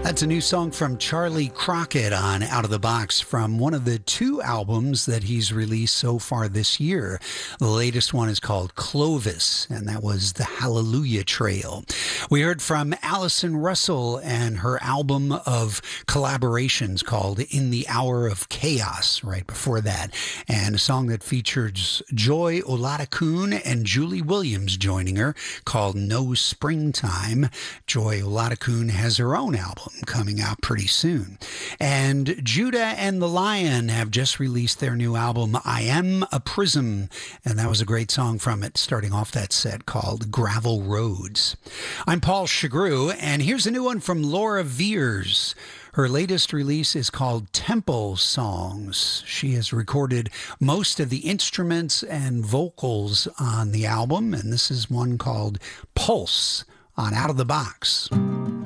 That's a new song from Charlie Crockett on Out of the Box from one of the two albums that he's released so far this year. The latest one is called Clovis, and that was The Hallelujah Trail. We heard from Allison Russell and her album of collaborations called In the Hour of Chaos right before that, and a song that features Joy Olatakun and Julie Williams joining her called No Springtime. Joy Olatakun has her own album coming out pretty soon. And Judah and the Lion have just released their new album, I Am a Prism, and that was a great song from it, starting off that set called Gravel Roads. I'm Paul Chagru, and here's a new one from Laura Veers. Her latest release is called Temple Songs. She has recorded most of the instruments and vocals on the album, and this is one called Pulse on Out of the Box.